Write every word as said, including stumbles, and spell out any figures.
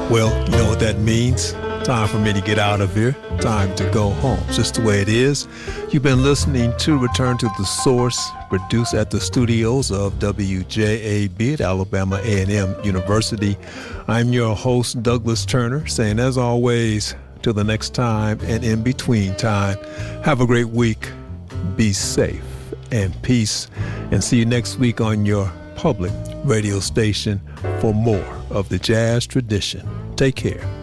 Well, you know what that means. Time for me to get out of here. Time to go home. It's just the way it is. You've been listening to Return to the Source, produced at the studios of W J A B at Alabama A and M University. I'm your host, Douglas Turner, saying as always, till the next time and in between time, have a great week. Be safe and peace. And see you next week on your public radio station for more of the jazz tradition. Take care.